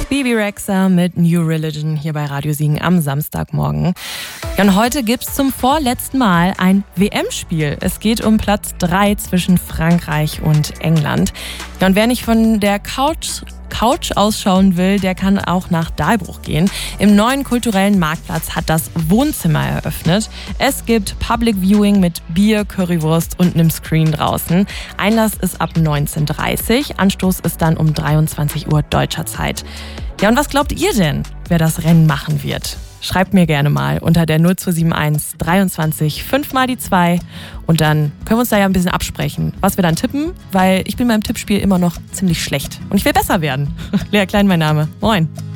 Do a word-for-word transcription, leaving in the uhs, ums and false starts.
Bebe Rexha mit New Religion hier bei Radio Siegen am Samstagmorgen. Ja, und heute gibt's zum vorletzten Mal ein W M-Spiel. Es geht um Platz drei zwischen Frankreich und England. Ja, und wer nicht von der Couch Couch ausschauen will, der kann auch nach Dahlbruch gehen. Im neuen kulturellen Marktplatz hat das Wohnzimmer eröffnet. Es gibt Public Viewing mit Bier, Currywurst und einem Screen draußen. Einlass ist ab neunzehn Uhr dreißig. Anstoß ist dann um dreiundzwanzig Uhr deutscher Zeit. Ja, und was glaubt ihr denn, wer das Rennen machen wird? Schreibt mir gerne mal unter der null zwei sieben eins dreiundzwanzig fünf mal die zwei und dann können wir uns da ja ein bisschen absprechen, was wir dann tippen, weil ich bin beim Tippspiel immer noch ziemlich schlecht und ich will besser werden. Lea Klein mein Name. Moin.